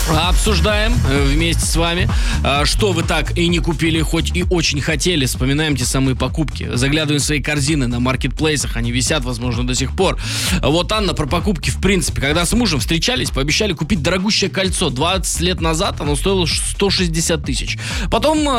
Обсуждаем вместе с вами, что вы так и не купили, хоть и очень хотели. Вспоминаем те самые покупки. Заглядываем в свои корзины на маркетплейсах. Они висят, возможно, до сих пор. Вот Анна про покупки в принципе. Когда с мужем встречались, пообещали купить дорогущее кольцо. 20 лет назад оно стоило 160 тысяч. Потом